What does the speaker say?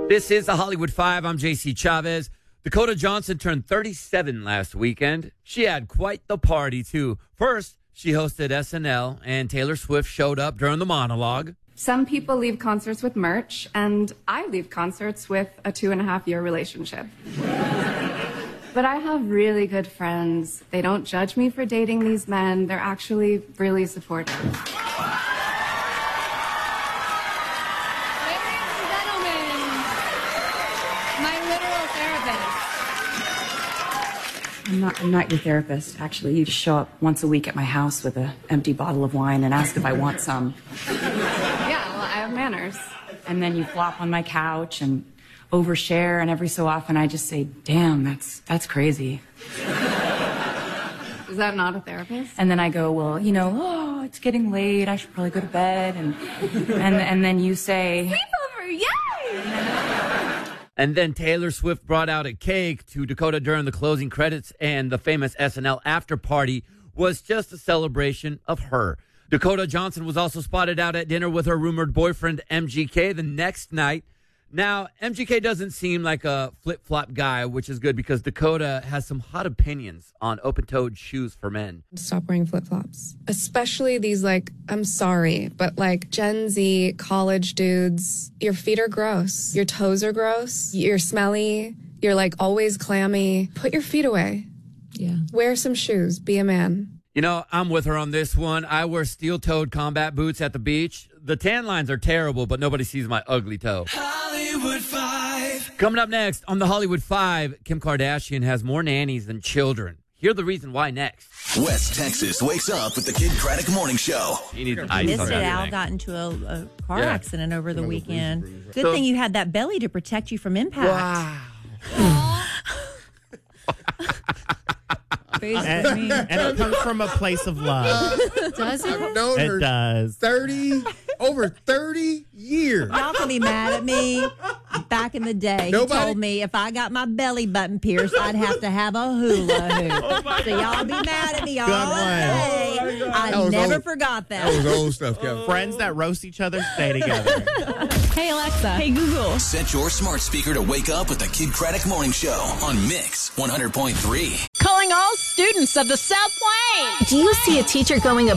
This is the Hollywood Five. I'm JC Chavez. Dakota Johnson turned 37 last weekend. She had quite the party, too. First, she hosted SNL, and Taylor Swift showed up during the monologue. Some people leave concerts with merch, and I leave concerts with a 2.5-year relationship. But I have really good friends. They don't judge me for dating these men. They're actually really supportive. I'm not your therapist, actually. You just show up once a week at my house with an empty bottle of wine and ask if I want some. Yeah, well, I have manners. And then you flop on my couch and overshare, and every so often I just say, damn, that's crazy. Is that not a therapist? And then I go, well, oh, it's getting late. I should probably go to bed. And then you say, sleepover, yay! And then Taylor Swift brought out a cake to Dakota during the closing credits, and the famous SNL after party was just a celebration of her. Dakota Johnson was also spotted out at dinner with her rumored boyfriend, MGK, the next night. Now, MGK doesn't seem like a flip-flop guy, which is good because Dakota has some hot opinions on open-toed shoes for men. Stop wearing flip-flops. Especially these, I'm sorry, but Gen Z college dudes, your feet are gross. Your toes are gross. You're smelly. You're always clammy. Put your feet away. Yeah. Wear some shoes. Be a man. I'm with her on this one. I wear steel-toed combat boots at the beach. The tan lines are terrible, but nobody sees my ugly toe. Hollywood Five. Coming up next on the Hollywood Five, Kim Kardashian has more nannies than children. Hear the reason why next. West Texas wakes up with the Kid Craddock Morning Show. You need I missed it. Al got into a car accident over the weekend. Good thing you had that belly to protect you from impact. Wow. And it comes from a place of love. Does it? I've known her It does. over 30 years. Y'all can be mad at me. Back in the day, you told me if I got my belly button pierced, I'd have to have a hula hoop. So y'all be mad at me all day. I never forgot that. That was old stuff, Kevin. Friends that roast each other stay together. Hey, Alexa. Hey, Google. Set your smart speaker to wake up with the Kid Craddock Morning Show on Mix 100.3. Calling all students of the South Plains. Do you see a teacher going above